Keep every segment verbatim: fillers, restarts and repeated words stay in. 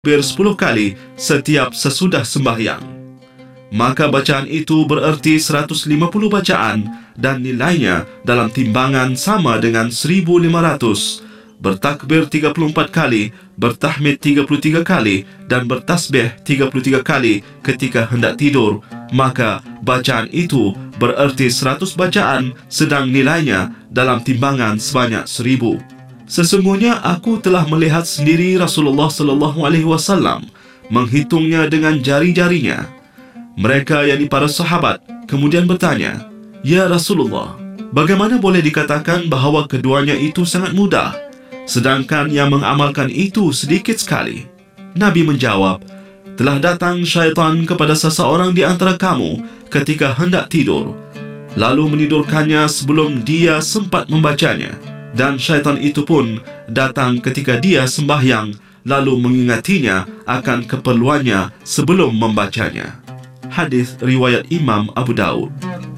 takbir sepuluh kali setiap sesudah sembahyang. Maka bacaan itu bererti seratus lima puluh bacaan dan nilainya dalam timbangan sama dengan seribu lima ratus. Bertakbir tiga puluh empat kali, bertahmid tiga puluh tiga kali dan bertasbih tiga puluh tiga kali ketika hendak tidur. Maka bacaan itu bererti seratus bacaan sedang nilainya dalam timbangan sebanyak seribu. Sesungguhnya aku telah melihat sendiri Rasulullah sallallahu alaihi wasallam menghitungnya dengan jari-jarinya. Mereka, yakni para sahabat, kemudian bertanya, "Ya Rasulullah, bagaimana boleh dikatakan bahawa keduanya itu sangat mudah, sedangkan yang mengamalkan itu sedikit sekali?" Nabi menjawab, "Telah datang syaitan kepada seseorang di antara kamu ketika hendak tidur, lalu menidurkannya sebelum dia sempat membacanya. Dan syaitan itu pun datang ketika dia sembahyang, lalu mengingatinya akan keperluannya sebelum membacanya." Hadis riwayat Imam Abu Daud.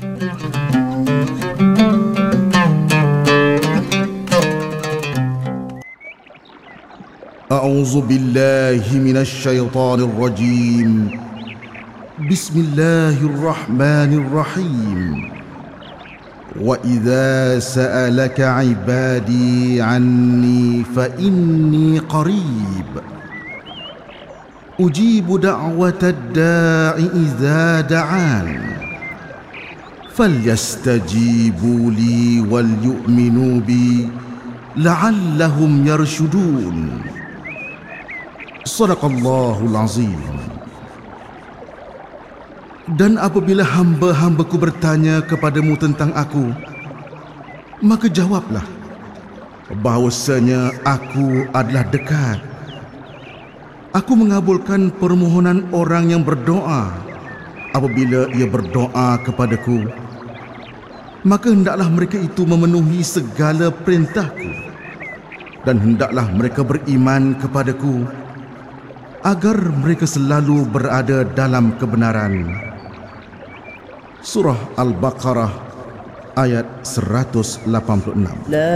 A'udzu billahi minasy syaithanir rajim. Bismillahirrahmanirrahim. وَإِذَا سَأَلَكَ عِبَادِي عَنِّي فَإِنِّي قَرِيبٌ أُجِيبُ دَعْوَةَ الدَّاعِ إِذَا دَعَانِ فَلْيَسْتَجِيبُوا لِي وَلْيُؤْمِنُوا بِي لَعَلَّهُمْ يَرْشُدُونَ. Sadaqallahul Azim. Dan apabila hamba-hambaku bertanya kepadamu tentang aku, maka jawablah bahawasanya aku adalah dekat. Aku mengabulkan permohonan orang yang berdoa. Apabila ia berdoa kepadaku, maka hendaklah mereka itu memenuhi segala perintahku, dan hendaklah mereka beriman kepadaku agar mereka selalu berada dalam kebenaran. Surah Al-Baqarah ayat seratus lapan puluh enam.